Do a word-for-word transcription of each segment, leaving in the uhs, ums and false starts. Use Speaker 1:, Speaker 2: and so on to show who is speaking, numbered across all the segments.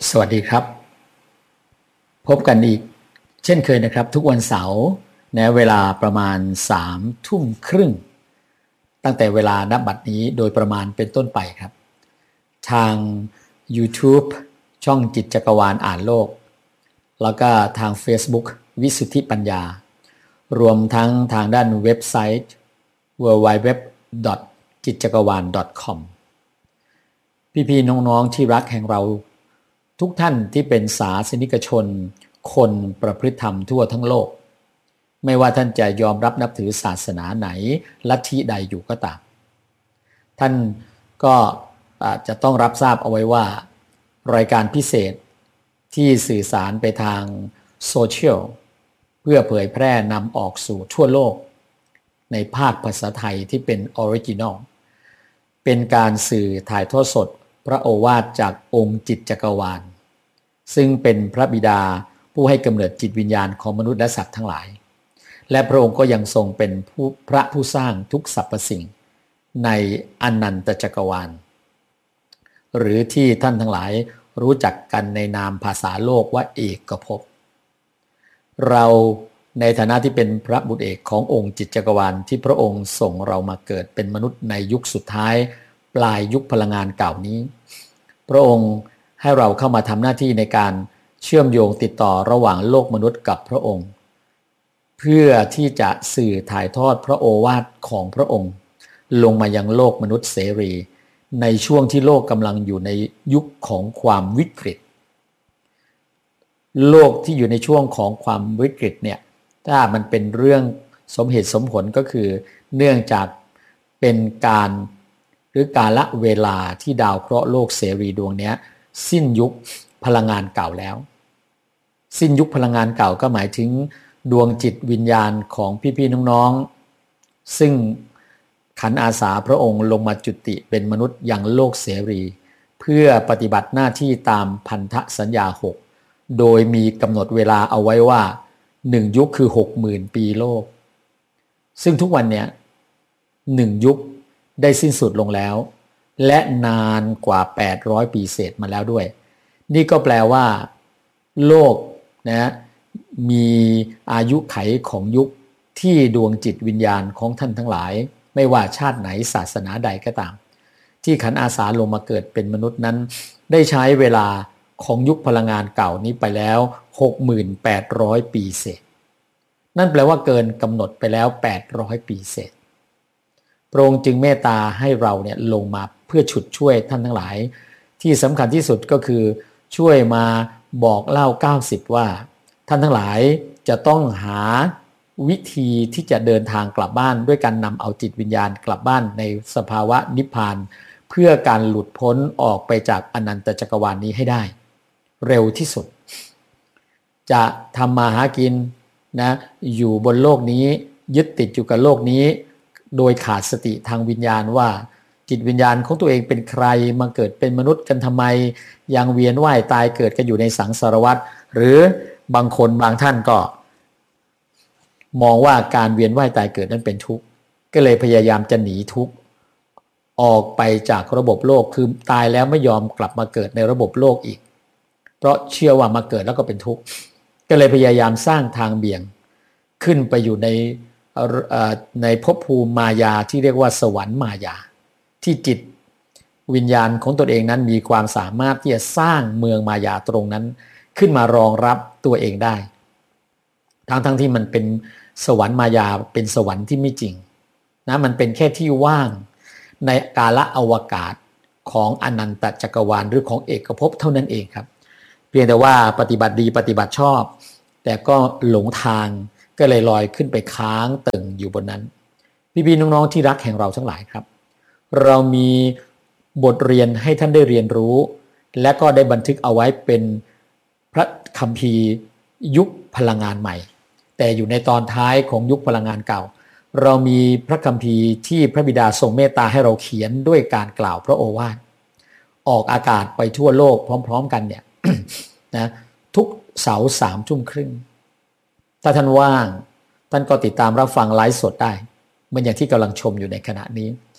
Speaker 1: สวัสดีครับพบกันอีกเช่นเคยนะครับทุกวันเสาร์ในเวลาประมาณสามทุ่มครึ่งตั้งแต่เวลาณบัดนี้โดยประมาณเป็นต้นไปครับทาง YouTube ช่องจิตจักรวาลอ่านโลกแล้วก็ทาง Facebook วิสุทธิปัญญารวมทั้งทางด้านเว็บไซต์ ดับเบิลยู ดับเบิลยู ดับเบิลยู ดอท จิตจักรวาล ดอท คอม พี่ๆน้องๆที่รักแห่งเราทุกท่านที่เป็นศาสนิกชนคนประพฤติธรรมทั่วทั้งโลกไม่ว่าท่านจะยอมรับนับถือศาสนาไหนลัทธิใดอยู่ก็ตามท่านก็จะต้องรับทราบเอาไว้ว่ารายการพิเศษที่สื่อสารไปทางโซเชียลเพื่อเผยแพร่นำออกสู่ทั่วโลกในภาคภาษาไทยที่เป็นออริจินอลเป็นการสื่อถ่ายทอดสดพระโอวาทจากองค์จิตจักรวาลซึ่งเป็นพระบิดาผู้ให้กำเนิดจิตวิญญาณของมนุษย์และสัตว์ทั้งหลายและพระองค์ก็ยังทรงเป็นผู้พระผู้สร้างทุกสรรพสิ่งในอนันตจักรวาลหรือที่ท่านทั้งหลายรู้จักกันในนามภาษาโลกว่าเอกภพเราในฐานะที่เป็นพระบุตรเอกขององค์จิตจักรวาลที่พระองค์ส่งเรามาเกิดเป็นมนุษย์ในยุคสุดท้ายปลายยุคพลังงานเก่านี้พระองค์ให้เราเข้ามาทำหน้าที่ในการเชื่อมโยงติดต่อระหว่างโลกมนุษย์กับพระองค์เพื่อที่จะสื่อถ่ายทอดพระโอวาทของพระองค์ลงมายังโลกมนุษย์เสรีในช่วงที่โลกกำลังอยู่ในยุคของความวิกฤตโลกที่อยู่ในช่วงของความวิกฤตเนี่ยถ้ามันเป็นเรื่องสมเหตุสมผลก็คือเนื่องจากเป็นการหรือการละเวลาที่ดาวเคราะห์โลกเสรีดวงนี้สิ้นยุคพลังงานเก่าแล้วสิ้นยุคพลังงานเก่าก็หมายถึงดวงจิตวิญญาณของพี่ๆน้องๆซึ่งขันอาสาพระองค์ลงมาจุติเป็นมนุษย์อย่างโลกเสรีเพื่อปฏิบัติหน้าที่ตามพันธสัญญาหกโดยมีกำหนดเวลาเอาไว้ว่าหนึ่งยุคคือ หกหมื่น ปีโลกซึ่งทุกวันเนี้ยหนึ่งยุคได้สิ้นสุดลงแล้วและนานกว่าแปดร้อยปีเศษมาแล้วด้วยนี่ก็แปลว่าโลกนะมีอายุไขของยุคที่ดวงจิตวิญญาณของท่านทั้งหลายไม่ว่าชาติไหนศาสนาใดก็ตามที่ขันอาสาลงมาเกิดเป็นมนุษย์นั้นได้ใช้เวลาของยุคพลังงานเก่านี้ไปแล้ว หกหมื่นแปดร้อย ปีเศษนั่นแปลว่าเกินกำหนดไปแล้วแปดร้อยปีเศษพระองค์จึงเมตตาให้เราเนี่ยลงมาเพื่อฉุดช่วยท่านทั้งหลายที่สำคัญที่สุดก็คือช่วยมาบอกเล่าเก้าสิบว่าท่านทั้งหลายจะต้องหาวิธีที่จะเดินทางกลับบ้านด้วยการนำเอาจิตวิญญาณกลับบ้านในสภาวะนิพพานเพื่อการหลุดพ้นออกไปจากอนันตจักรวาลนี้ให้ได้เร็วที่สุดจะทำมาหากินนะอยู่บนโลกนี้ยึดติดอยู่กับโลกนี้โดยขาดสติทางวิญญาณว่าจิตวิญญาณของตัวเองเป็นใครมาเกิดเป็นมนุษย์กันทำไมยังเวียนว่ายตายเกิดกันอยู่ในสังสารวัฏหรือบางคนบางท่านก็มองว่าการเวียนว่ายตายเกิดนั้นเป็นทุกข์ก็เลยพยายามจะหนีทุกข์ออกไปจากระบบโลกคือตายแล้วไม่ยอมกลับมาเกิดในระบบโลกอีกเพราะเชื่อว่ามาเกิดแล้วก็เป็นทุกข์ก็เลยพยายามสร้างทางเบี่ยงขึ้นไปอยู่ในในภพภูมิมายาที่เรียกว่าสวรรค์มายาที่จิตวิญญาณของตนเองนั้นมีความสามารถที่จะสร้างเมืองมายาตรงนั้นขึ้นมารองรับตัวเองได้ทั้งทั้งที่มันเป็นสวรรค์มายาเป็นสวรรค์ที่ไม่จริงนะมันเป็นแค่ที่ว่างในกาลอวกาศของอนันตจักรวาลหรือของเอกภพเท่านั้นเองครับเพียงแต่ว่าปฏิบัติดีปฏิบัติชอบแต่ก็หลงทางก็เลยลอยขึ้นไปค้างตึงอยู่บนนั้นพี่ๆน้องๆที่รักแห่งเราทั้งหลายครับเรามีบทเรียนให้ท่านได้เรียนรู้และก็ได้บันทึกเอาไว้เป็นพระคัมภีร์ยุคพลังงานใหม่แต่อยู่ในตอนท้ายของยุคพลังงานเก่าเรามีพระคัมภีร์ที่พระบิดาทรงเมตตาให้เราเขียนด้วยการกล่าวพระโอวาทออกอากาศไปทั่วโลกพร้อมๆกันเนี่ย นะทุกเสาร์สามทุ่มครึ่งถ้าท่านว่างท่านก็ติดตามรับฟังไลฟ์สดได้เหมือนอย่างที่กำลังชมอยู่ในขณะนี้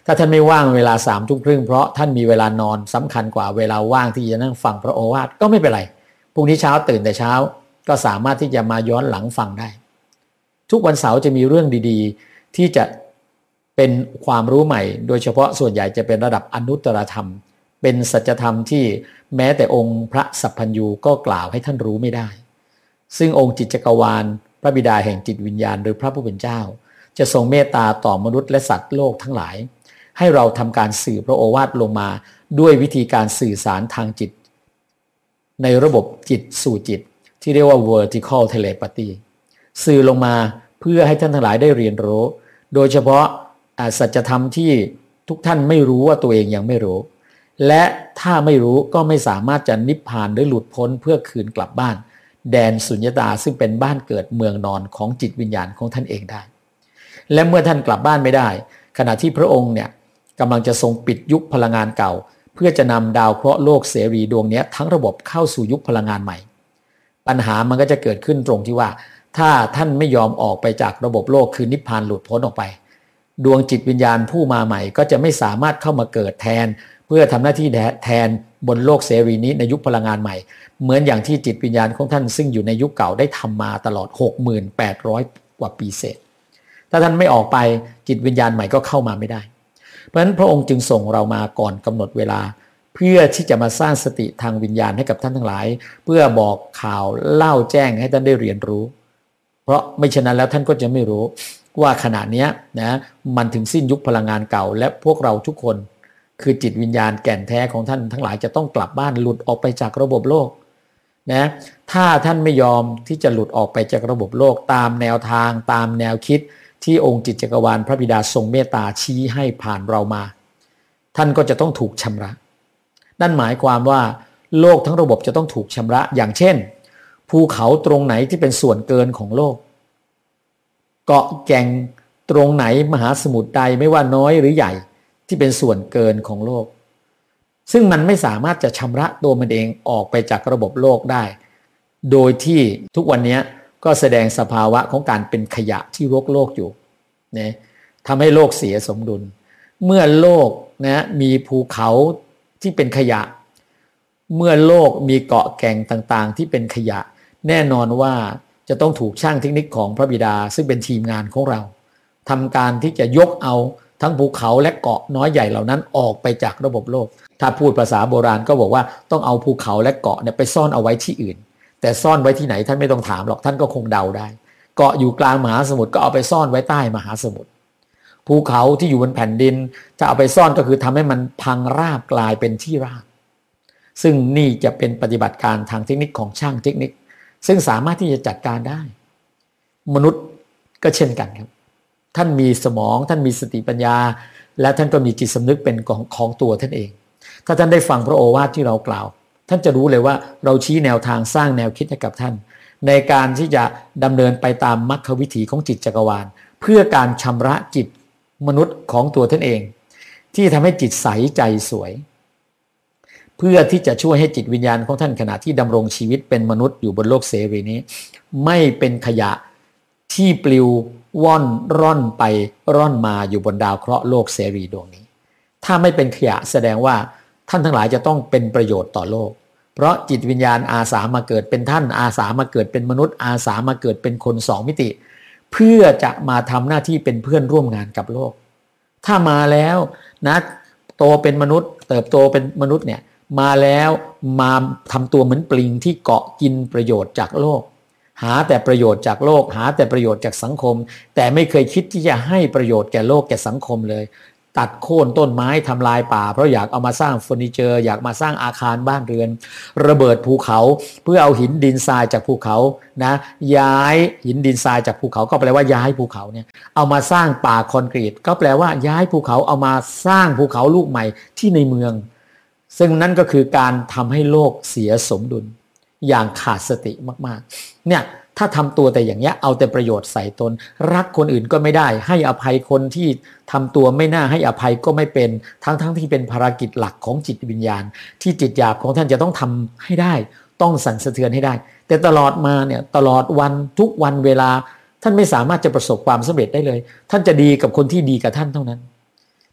Speaker 1: ถ้าท่านไม่ว่างเวลาสามทุ่มครึ่งเพราะท่านมีเวลานอนสำคัญกว่าเวลาว่างที่จะนั่งฟังพระโอวาทก็ไม่เป็นไรพรุ่งนี้เช้าตื่นแต่เช้าก็สามารถที่จะมาย้อนหลังฟังได้ทุกวันเสาร์จะมีเรื่องดีๆที่จะเป็นความรู้ใหม่โดยเฉพาะส่วนใหญ่จะเป็นระดับอนุตตรธรรมเป็นสัจธรรมที่แม้แต่องค์พระสัพพัญญูก็กล่าวให้ท่านรู้ไม่ได้ซึ่งองค์จิตจักรวาลพระบิดาแห่งจิตวิญญาณหรือพระผู้เป็นเจ้าจะทรงเมตตาต่อมนุษย์และสัตว์โลกทั้งหลายให้เราทำการสื่อพระโอวาทลงมาด้วยวิธีการสื่อสารทางจิตในระบบจิตสู่จิตที่เรียกว่า vertical telepathy สื่อลงมาเพื่อให้ท่านทั้งหลายได้เรียนรู้โดยเฉพาะสัจธรรมที่ทุกท่านไม่รู้ว่าตัวเองยังไม่รู้และถ้าไม่รู้ก็ไม่สามารถจะนิพพานหรือหลุดพ้นเพื่อคืนกลับบ้านแดนสุญญตาซึ่งเป็นบ้านเกิดเมืองนอนของจิตวิญญาณของท่านเองได้และเมื่อท่านกลับบ้านไม่ได้ขณะที่พระองค์เนี่ยกำลังจะทรงปิดยุคพลังงานเก่าเพื่อจะนำดาวเคราะห์โลกเสรีดวงนี้ทั้งระบบเข้าสู่ยุคพลังงานใหม่ปัญหามันก็จะเกิดขึ้นตรงที่ว่าถ้าท่านไม่ยอมออกไปจากระบบโลกคือนิพพานหลุดพ้นออกไปดวงจิตวิญญาณผู้มาใหม่ก็จะไม่สามารถเข้ามาเกิดแทนเพื่อทำหน้าที่แทนบนโลกเสรีนี้ในยุคพลังงานใหม่เหมือนอย่างที่จิตวิญญาณของท่านซึ่งอยู่ในยุคเก่าได้ทำมาตลอด หกหมื่นแปดร้อย กว่าปีเศษถ้าท่านไม่ออกไปจิตวิญญาณใหม่ก็เข้ามาไม่ได้เพราะฉะนั้นพระองค์จึงส่งเรามาก่อนกำหนดเวลาเพื่อที่จะมาสร้างสติทางวิญญาณให้กับท่านทั้งหลายเพื่อบอกข่าวเล่าแจ้งให้ท่านได้เรียนรู้เพราะไม่ฉะนั้นแล้วท่านก็จะไม่รู้ว่าขณะนี้นะมันถึงสิ้นยุคพลังงานเก่าและพวกเราทุกคนคือจิตวิญญาณแก่นแท้ของท่านทั้งหลายจะต้องกลับบ้านหลุดออกไปจากระบบโลกนะถ้าท่านไม่ยอมที่จะหลุดออกไปจากระบบโลกตามแนวทางตามแนวคิดที่องค์จิตจักรวาลพระบิดาทรงเมตตาชี้ให้ผ่านเรามาท่านก็จะต้องถูกชำระนั่นหมายความว่าโลกทั้งระบบจะต้องถูกชำระอย่างเช่นภูเขาตรงไหนที่เป็นส่วนเกินของโลกเกาะแก่งตรงไหนมหาสมุทรใดไม่ว่าน้อยหรือใหญ่ที่เป็นส่วนเกินของโลกซึ่งมันไม่สามารถจะชำระตัวมันเองออกไปจากระบบโลกได้โดยที่ทุกวันนี้ก็แสดงสภาวะของการเป็นขยะที่รกโลกอยู่นะทำให้โลกเสียสมดุลเมื่อโลกนะมีภูเขาที่เป็นขยะเมื่อโลกมีเกาะแก่งต่างๆที่เป็นขยะแน่นอนว่าจะต้องถูกช่างเทคนิคของพระบิดาซึ่งเป็นทีมงานของเราทำการที่จะยกเอาทั้งภูเขาและเกาะน้อยใหญ่เหล่านั้นออกไปจากระบบโลกถ้าพูดภาษาโบราณก็บอกว่าต้องเอาภูเขาและเกาะเนี่ยไปซ่อนเอาไว้ที่อื่นแต่ซ่อนไว้ที่ไหนท่านไม่ต้องถามหรอกท่านก็คงเดาได้เกาะอยู่กลางมหาสมุทรก็เอาไปซ่อนไว้ใต้มหาสมุทรภูเขาที่อยู่บนแผ่นดินจะเอาไปซ่อนก็คือทำให้มันพังราบกลายเป็นที่ราบซึ่งนี่จะเป็นปฏิบัติการทางเทคนิคของช่างเทคนิคซึ่งสามารถที่จะจัดการได้มนุษย์ก็เช่นกันครับท่านมีสมองท่านมีสติปัญญาและท่านก็มีจิตสำนึกเป็นของของตัวท่านเองถ้าท่านได้ฟังพระโอวาทที่เรากล่าวท่านจะรู้เลยว่าเราชี้แนวทางสร้างแนวคิดให้กับท่านในการที่จะดำเนินไปตามมรรควิถีของจิตจักรวาลเพื่อการชำระจิตมนุษย์ของตัวท่านเองที่ทำให้จิตใสใจสวยเพื่อที่จะช่วยให้จิตวิญญาณของท่านขณะที่ดำรงชีวิตเป็นมนุษย์อยู่บนโลกเสรีนี้ไม่เป็นขยะที่ปลิวว่อนร่อนไปร่อนมาอยู่บนดาวเคราะห์โลกเสรีดวงนี้ถ้าไม่เป็นขยะแสดงว่าท่านทั้งหลายจะต้องเป็นประโยชน์ต่อโลกเพราะจิตวิญญาณอาสามาเกิดเป็นท่านอาสามาเกิดเป็นมนุษย์อาสามาเกิดเป็นคนสองมิติเพื่อจะมาทำหน้าที่เป็นเพื่อนร่วมงานกับโลกถ้ามาแล้วนะโตเป็นมนุษย์เติบโตเป็นมนุษย์เนี่ยมาแล้วมาทำตัวเหมือนปลิงที่เกาะกินประโยชน์จากโลกหาแต่ประโยชน์จากโลกหาแต่ประโยชน์จากสังคมแต่ไม่เคยคิดที่จะให้ประโยชน์แก่โลกแก่สังคมเลยตัดโค่นต้นไม้ทำลายป่าเพราะอยากเอามาสร้างเฟอร์นิเจอร์อยากมาสร้างอาคารบ้านเรือนระเบิดภูเขาเพื่อเอาหินดินทรายจากภูเขานะย้ายหินดินทรายจากภูเขาก็แปลว่าย้ายภูเขาเนี่ยเอามาสร้างป่าคอนกรีตก็แปลว่าย้ายภูเขาเอามาสร้างภูเขาลูกใหม่ที่ในเมืองซึ่งนั่นก็คือการทำให้โลกเสียสมดุลอย่างขาดสติมากๆเนี่ยถ้าทำตัวแต่อย่างเงี้ยเอาแต่ประโยชน์ใส่ตนรักคนอื่นก็ไม่ได้ให้อภัยคนที่ทำตัวไม่น่าให้อภัยก็ไม่เป็นทั้งๆ ท, ที่เป็นภารกิจหลักของจิตวิญญาณที่จิตหยาบของท่านจะต้องทำให้ได้ต้องสั่นสะเทือนให้ได้แต่ตลอดมาเนี่ยตลอดวันทุกวันเวลาท่านไม่สามารถจะประสบความสำเร็จได้เลยท่านจะดีกับคนที่ดีกับท่านเท่านั้น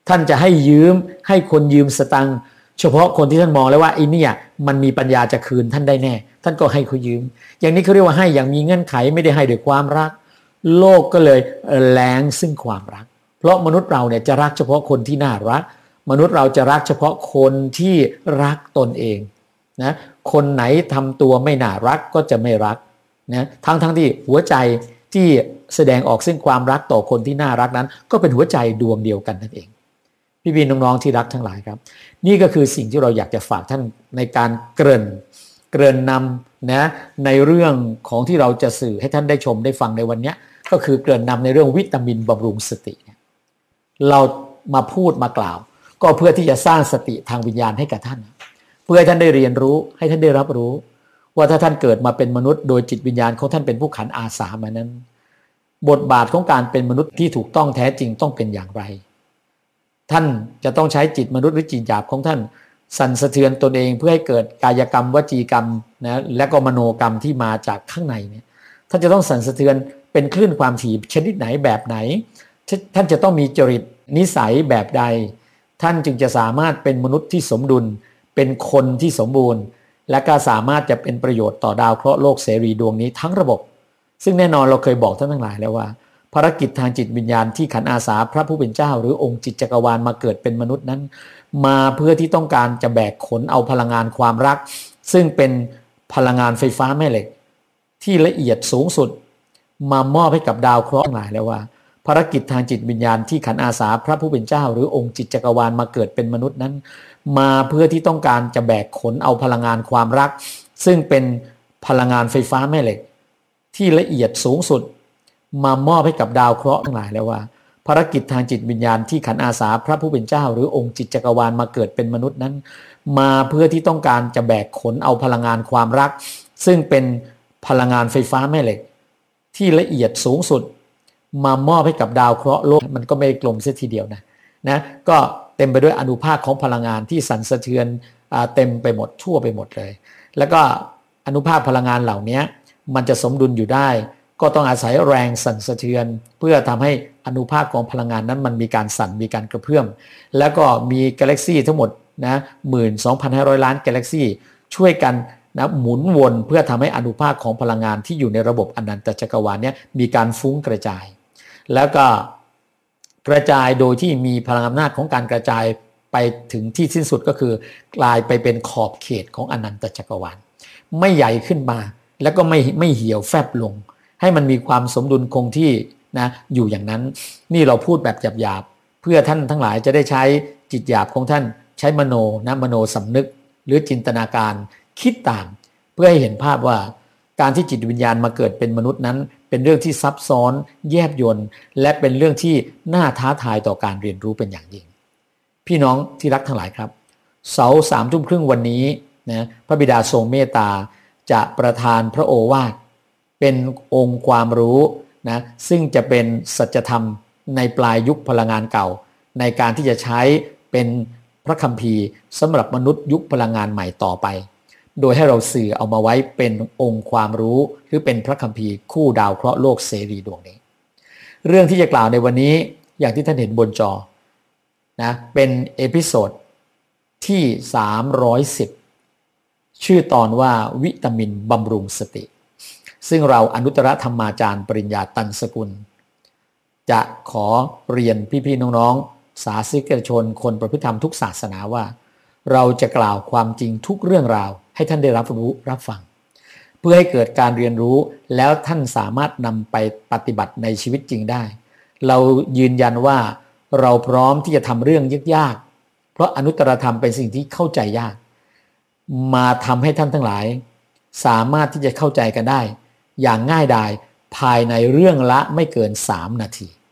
Speaker 1: ท่านจะให้ยืมให้คนยืมสตังค์เฉพาะคนที่ท่านมองแล้วว่าไอ้นี่มันมีปัญญาจะคืนท่านได้แน่ท่านก็ให้เขายืมอย่างนี้เขาเรียกว่าให้อย่างมีเงื่อนไขไม่ได้ให้ด้วยความรักโลกก็เลยแล้งซึ่งความรักเพราะมนุษย์เราเนี่ยจะรักเฉพาะคนที่น่ารักมนุษย์เราจะรักเฉพาะคนที่รักตนเองนะคนไหนทำตัวไม่น่ารักก็จะไม่รักนะทั้งทั้งที่หัวใจที่แสดงออกซึ่งความรักต่อคนที่น่ารักนั้นก็เป็นหัวใจดวงเดียวกันนั่นเองพี่พี่น้องๆที่รักทั้งหลายครับนี่ก็คือสิ่งที่เราอยากจะฝากท่านในการเกริ่นเกริ่นนำนะในเรื่องของที่เราจะสื่อให้ท่านได้ชมได้ฟังในวันนี้ก็คือเกริ่นนำในเรื่องวิตามินบำรุงสติเรามาพูดมากล่าวก็เพื่อที่จะสร้างสติทางวิญญาณให้กับท่านเพื่อให้ท่านได้เรียนรู้ให้ท่านได้รับรู้ว่าถ้าท่านเกิดมาเป็นมนุษย์โดยจิตวิญญาณของท่านเป็นผู้ขันอาสามานั้นบทบาทของการเป็นมนุษย์ที่ถูกต้องแท้จริงต้องเป็นอย่างไรท่านจะต้องใช้จิตมนุษย์หรือจิตหยาบของท่านสั่นสะเทือนตนเองเพื่อให้เกิดกายกรรมวจีกรรมนะและก็มโนกรรมที่มาจากข้างในเนี่ยท่านจะต้องสั่นสะเทือนเป็นคลื่นความถี่ชนิดไหนแบบไหนท่านจะต้องมีจริตนิสัยแบบใดท่านจึงจะสามารถเป็นมนุษย์ที่สมดุลเป็นคนที่สมบูรณ์และก็สามารถจะเป็นประโยชน์ต่อดาวเคราะห์โลกเสรีดวงนี้ทั้งระบบซึ่งแน่นอนเราเคยบอกท่านทั้งหลายแล้วว่าภารกิจทางจิตวิญญาณที่ขันอาสาพระผู้เป็นเจ้าหรือองค์จิตจักรวาลมาเกิดเป็นมนุษย์นั้นมาเพื่อที่ต้องการจะแบกขนเอาพลังงานความรักซึ่งเป็นพลังงานไฟฟ้าแม่เหล็กที่ละเอียดสูงสุดมามอบให้กับดาวเคราะห์ทั้งหลายแล้วว่าภารกิจทางจิตวิญญาณที่ขันอาสาพระผู้เป็นเจ้าหรือองค์จิตจักรวาลมาเกิดเป็นมนุษย์นั้นมาเพื่อที่ต้องการจะแบกขนเอาพลังงานความรักซึ่งเป็นพลังงานไฟฟ้าแม่เหล็กที่ละเอียดสูงสุดมามอบให้กับดาวเคราะห์ทั้งหลายแล้วว่าภารกิจทางจิตวิญญาณที่ขันอาสาพระผู้เป็นเจ้าหรือองค์จิตจักรวาลมาเกิดเป็นมนุษย์นั้นมาเพื่อที่ต้องการจะแบกขนเอาพลังงานความรักซึ่งเป็นพลังงานไฟฟ้าแม่เหล็กที่ละเอียดสูงสุดมามอบให้กับดาวเคราะห์โลกมันก็ไม่กลมเสียทีเดียวนะนะก็เต็มไปด้วยอนุภาคของพลังงานที่สั่นสะเทือนเต็มไปหมดทั่วไปหมดเลยแล้วก็อนุภาคพลังงานเหล่านี้มันจะสมดุลอยู่ได้ก็ต้องอาศัยแรงสั่นสะเทือนเพื่อทำให้อนุภาคของพลังงานนั้นมันมีการสั่นมีการกระเพื่อมแล้วก็มีกาแล็กซี่ทั้งหมดนะหมื่นสองพันห้าร้อยล้านกาแล็กซี่ช่วยกันนะหมุนวนเพื่อทำให้อนุภาคของพลังงานที่อยู่ในระบบอนันตจักรวาลนี้มีการฟุ้งกระจายแล้วก็กระจายโดยที่มีพลังอำนาจของการกระจายไปถึงที่สิ้นสุดก็คือกลายไปเป็นขอบเขตของอนันตจักรวาลไม่ใหญ่ขึ้นมาแล้วก็ไม่ไม่เหี่ยวแฟบลงให้มันมีความสมดุลคงที่นะอยู่อย่างนั้นนี่เราพูดแบบหยาบๆเพื่อท่านทั้งหลายจะได้ใช้จิตหยาบของท่านใช้มโนนะมโนสำนึกหรือจินตนาการคิดตามเพื่อให้เห็นภาพว่าการที่จิตวิญญาณมาเกิดเป็นมนุษย์นั้นเป็นเรื่องที่ซับซ้อนแยบยลและเป็นเรื่องที่น่าท้าทายต่อการเรียนรู้เป็นอย่างยิ่งพี่น้องที่รักทั้งหลายครับเสาร์สามทุ่มครึ่งวันนี้นะพระบิดาทรงเมตตาจะประทานพระโอวาทเป็นองค์ความรู้นะซึ่งจะเป็นสัจธรรมในปลายยุคพลังงานเก่าในการที่จะใช้เป็นพระคัมภีร์สำหรับมนุษย์ยุคพลังงานใหม่ต่อไปโดยให้เราสื่อเอามาไว้เป็นองค์ความรู้หรือเป็นพระคัมภีร์คู่ดาวเคราะห์โลกเสรีดวงนี้เรื่องที่จะกล่าวในวันนี้อย่างที่ท่านเห็นบนจอนะเป็นเอพิโซดที่สามร้อยสิบชื่อตอนว่าวิตามินบำรุงสติซึ่งเราอนุตตรธรรมาจารย์ปริญญาตันสกุลจะขอเรียนพี่ๆน้องๆสาสิกชนคนประพฤติธรรมทุกศาสนาว่าเราจะกล่าวความจริงทุกเรื่องราวให้ท่านได้รับรู้รับฟังเพื่อให้เกิดการเรียนรู้แล้วท่านสามารถนำไปปฏิบัติในชีวิตจริงได้เรายืนยันว่าเราพร้อมที่จะทำเรื่องยากๆเพราะอนุตตรธรรมเป็นสิ่งที่เข้าใจยากมาทำให้ท่านทั้งหลายสามารถที่จะเข้าใจกันได้อย่างง่ายดายภายในเรื่องละไม่เกินสามนาที